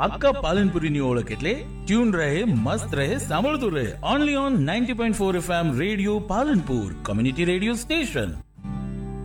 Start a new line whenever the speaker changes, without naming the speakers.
આખા પાલનપુરીની ઓળખ એટલે ટ્યુન રહે, મસ્ત રહે, સાંભળતું રહે. Only on 90.4 FM radio Palanpur, community radio station.